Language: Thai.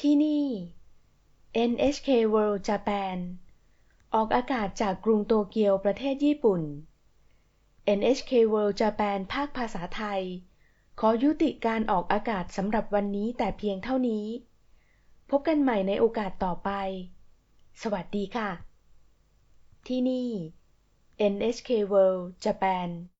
ที่นี่ NHK World Japan ออกอากาศจากกรุงโตเกียวประเทศญี่ปุ่น NHK World Japan ภาคภาษาไทยขอยุติการออกอากาศสำหรับวันนี้แต่เพียงเท่านี้พบกันใหม่ในโอกาสต่อไปสวัสดีค่ะที่นี่ NHK World Japan